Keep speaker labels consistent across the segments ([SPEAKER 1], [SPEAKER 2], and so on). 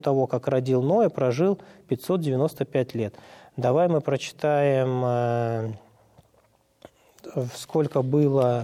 [SPEAKER 1] того, как родил Ноя, прожил 595 лет. Давай мы прочитаем, сколько было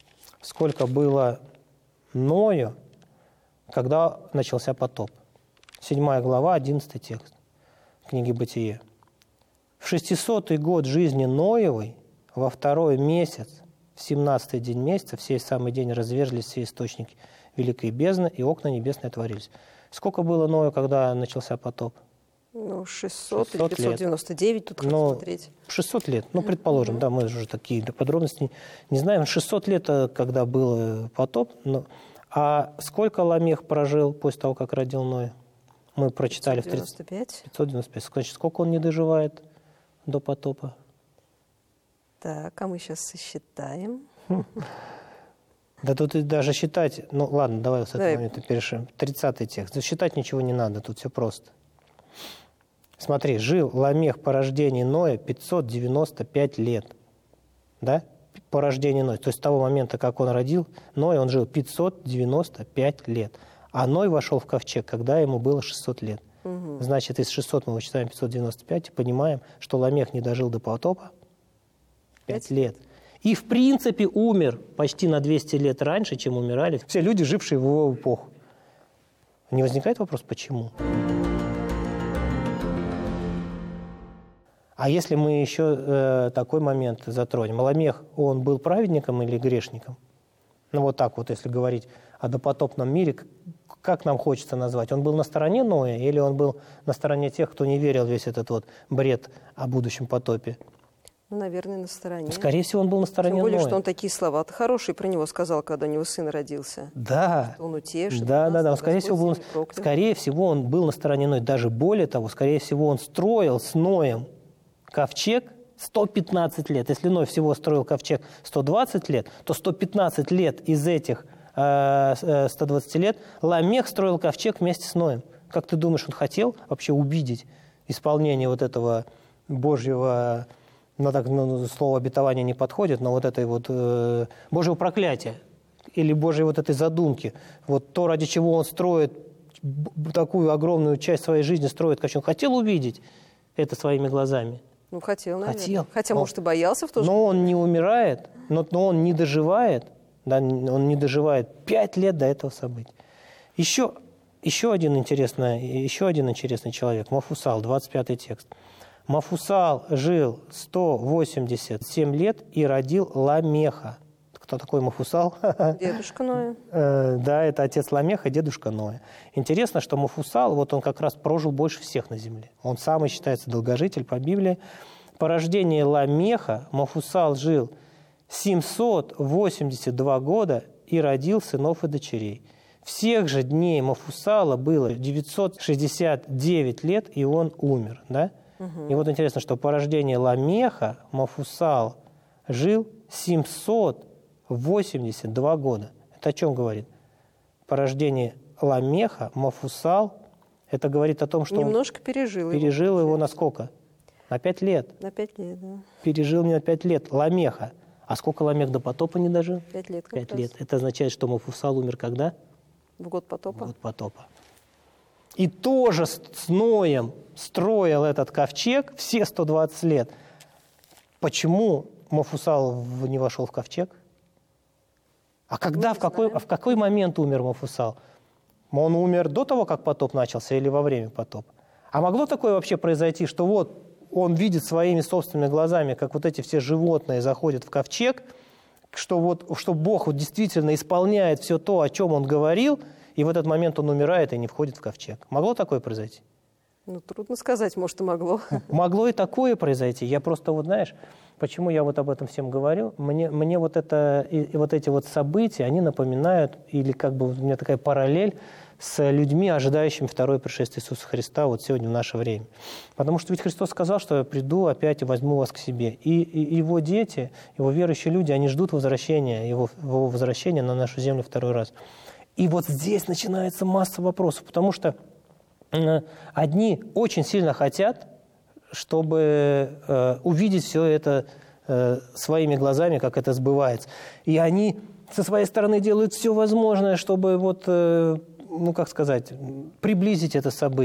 [SPEAKER 1] Ною, когда начался потоп. 7 глава, 11 текст книги «Бытие». В 600-й год жизни Ноевой, во 2-й месяц, в 17-й день месяца, в сей самый день разверзлись все источники великой бездны, и окна небесные отворились. Сколько было Ною, когда начался потоп?
[SPEAKER 2] 600 или 599, тут как смотреть.
[SPEAKER 1] 600 лет, предположим, да, мы уже такие подробности не знаем. 600 лет, когда был потоп. А сколько Ламех прожил после того, как родил Ноя? Мы прочитали
[SPEAKER 2] 595.
[SPEAKER 1] 595. Значит, сколько он не доживает до потопа?
[SPEAKER 2] Так, а мы сейчас сосчитаем.
[SPEAKER 1] Да тут и даже считать... ладно, давай с этого момента перешим. 30-й текст. Считать ничего не надо, тут все просто. Смотри, жил Ламех по рождении Ноя 595 лет. Да? По рождению Ноя. То есть с того момента, как он родил Ноя, он жил 595 лет. А Ной вошел в ковчег, когда ему было 600 лет. Угу. Значит, из 600 мы вычитаем 595 и понимаем, что Ламех не дожил до потопа 5 лет. И, в принципе, умер почти на 200 лет раньше, чем умирали все люди, жившие в его эпоху. Не возникает вопрос, почему? А если мы еще такой момент затронем? Ламех, он был праведником или грешником? Вот так вот, если говорить о допотопном мире, как нам хочется назвать? Он был на стороне Ноя или он был на стороне тех, кто не верил в весь этот вот бред о будущем потопе?
[SPEAKER 2] Наверное, на стороне.
[SPEAKER 1] Скорее всего, он был на стороне Ноя.
[SPEAKER 2] Тем более, что он такие слова-то хорошие про него сказал, когда у него сын родился.
[SPEAKER 1] Да.
[SPEAKER 2] Что он утешит.
[SPEAKER 1] Да. Скорее всего, он был на стороне Ноя. Даже более того, скорее всего, он строил с Ноем ковчег 115 лет. Если Ной всего строил ковчег 120 лет, то 115 лет из этих 120 лет Ламех строил ковчег вместе с Ноем. Как ты думаешь, он хотел вообще увидеть исполнение вот этого Божьего, слово обетование не подходит, но вот этой вот Божьего проклятия или Божьей вот этой задумки, вот то, ради чего он строит такую огромную часть своей жизни, строит ковчег, он хотел увидеть это своими глазами?
[SPEAKER 2] Хотел, наверное.
[SPEAKER 1] Хотел.
[SPEAKER 2] Хотя, может, и боялся в то же время.
[SPEAKER 1] Но он не умирает, но он не доживает. Да, он не доживает 5 лет до этого события. Еще один интересный человек, Мафусал, 25-й текст. Мафусал жил 187 лет и родил Ламеха. Кто такой Мафусал?
[SPEAKER 2] Дедушка Ноя.
[SPEAKER 1] Да, это отец Ламеха, дедушка Ноя. Интересно, что Мафусал, вот он как раз прожил больше всех на земле. Он самый считается долгожитель по Библии. По рождении Ламеха Мафусал жил 782 года и родил сынов и дочерей. Всех же дней Мафусала было 969 лет, и он умер. Да? Угу. И вот интересно, что по рождении Ламеха Мафусал жил 782 года. Это о чем говорит? По рождении Ламеха Мафусал, это говорит о том, что
[SPEAKER 2] немножко пережил
[SPEAKER 1] его на сколько? На 5 лет.
[SPEAKER 2] На 5 лет, да.
[SPEAKER 1] Пережил не на 5 лет Ламеха. А сколько Ламех до потопа не дожил?
[SPEAKER 2] 5 лет.
[SPEAKER 1] 5 лет. Это означает, что Мафусал умер когда?
[SPEAKER 2] В год потопа.
[SPEAKER 1] В год потопа. И тоже с Ноем строил этот ковчег все 120 лет. Почему Мафусал не вошел в ковчег? А когда, в какой момент умер Мафусал? Он умер до того, как потоп начался, или во время потопа? А могло такое вообще произойти, что вот он видит своими собственными глазами, как вот эти все животные заходят в ковчег, что Бог действительно исполняет все то, о чем он говорил, и в этот момент он умирает и не входит в ковчег? Могло такое произойти?
[SPEAKER 2] Трудно сказать, может, и могло.
[SPEAKER 1] Могло и такое произойти. Я просто, почему я об этом всем говорю, мне вот эти вот события, они напоминают, или у меня такая параллель с людьми, ожидающими второе пришествие Иисуса Христа сегодня в наше время. Потому что ведь Христос сказал, что я приду опять и возьму вас к себе. И его дети, его верующие люди, они ждут его возвращения на нашу землю второй раз. И вот здесь начинается масса вопросов, потому что одни очень сильно хотят, чтобы увидеть все это своими глазами, как это сбывается. И они со своей стороны делают все возможное, чтобы приблизить это событие.